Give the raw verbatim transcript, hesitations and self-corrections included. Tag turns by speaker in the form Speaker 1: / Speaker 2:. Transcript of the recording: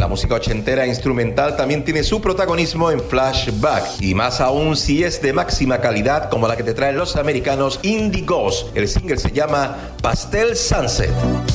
Speaker 1: La música ochentera instrumental también tiene su protagonismo en Flashback, y más aún si es de máxima calidad como la que te traen los americanos Indigos. El single se llama Pastel Sunset.